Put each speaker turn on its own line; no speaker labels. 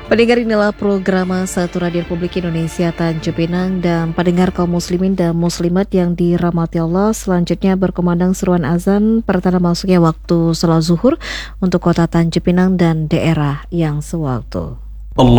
Pendengar, inilah program Satu Radio Republik Indonesia Tanjung Pinang, dan pendengar kaum muslimin dan muslimat yang dirahmati Allah, selanjutnya berkumandang seruan azan pertanda masuknya waktu salat zuhur untuk kota Tanjung Pinang dan daerah yang sewaktu.